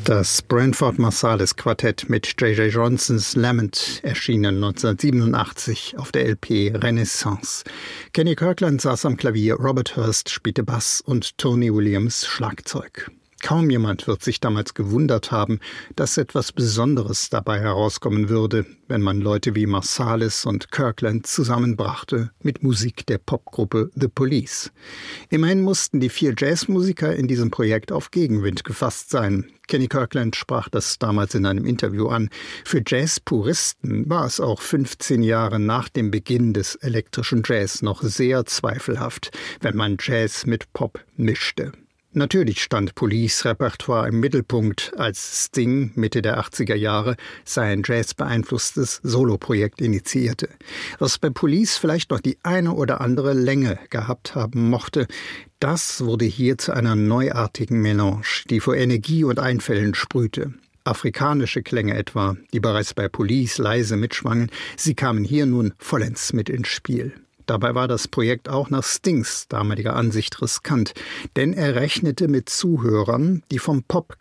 Das Branford Marsalis Quartett mit J.J. Johnsons Lament erschienen 1987 auf der LP Renaissance. Kenny Kirkland saß am Klavier, Robert Hurst spielte Bass und Tony Williams Schlagzeug. Kaum jemand wird sich damals gewundert haben, dass etwas Besonderes dabei herauskommen würde, wenn man Leute wie Marsalis und Kirkland zusammenbrachte mit Musik der Popgruppe The Police. Immerhin mussten die 4 Jazzmusiker in diesem Projekt auf Gegenwind gefasst sein. Kenny Kirkland sprach das damals in einem Interview an. Für Jazz-Puristen war es auch 15 Jahre nach dem Beginn des elektrischen Jazz noch sehr zweifelhaft, wenn man Jazz mit Pop mischte. Natürlich stand Police-Repertoire im Mittelpunkt, als Sting Mitte der 80er Jahre sein Jazz-beeinflusstes Soloprojekt initiierte. Was bei Police vielleicht noch die eine oder andere Länge gehabt haben mochte, das wurde hier zu einer neuartigen Melange, die vor Energie und Einfällen sprühte. Afrikanische Klänge etwa, die bereits bei Police leise mitschwangen, sie kamen hier nun vollends mit ins Spiel. Dabei war das Projekt auch nach Stings damaliger Ansicht riskant, denn er rechnete mit Zuhörern, die vom Pop